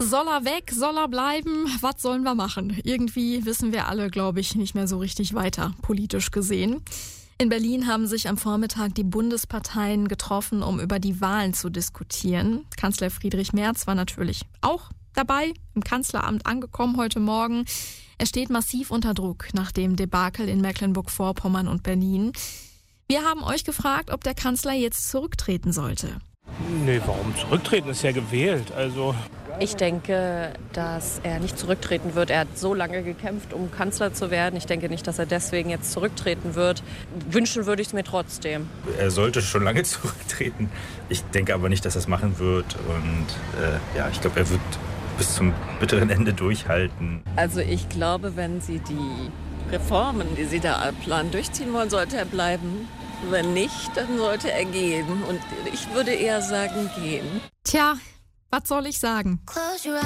Soll er weg? Soll er bleiben? Was sollen wir machen? Irgendwie wissen wir alle, glaube ich, nicht mehr so richtig weiter, politisch gesehen. In Berlin haben sich am Vormittag die Bundesparteien getroffen, um über die Wahlen zu diskutieren. Kanzler Friedrich Merz war natürlich auch dabei, im Kanzleramt angekommen heute Morgen. Er steht massiv unter Druck nach dem Debakel in Mecklenburg-Vorpommern und Berlin. Wir haben euch gefragt, ob der Kanzler jetzt zurücktreten sollte. Nee, warum zurücktreten? Ist ja gewählt, also... Ich denke, dass er nicht zurücktreten wird. Er hat so lange gekämpft, um Kanzler zu werden. Ich denke nicht, dass er deswegen jetzt zurücktreten wird. Wünschen würde ich es mir trotzdem. Er sollte schon lange zurücktreten. Ich denke aber nicht, dass er es machen wird. Und ich glaube, er wird bis zum bitteren Ende durchhalten. Also ich glaube, wenn Sie die Reformen, die Sie da planen, durchziehen wollen, sollte er bleiben. Wenn nicht, dann sollte er gehen. Und ich würde eher sagen, gehen. Tja, was soll ich sagen?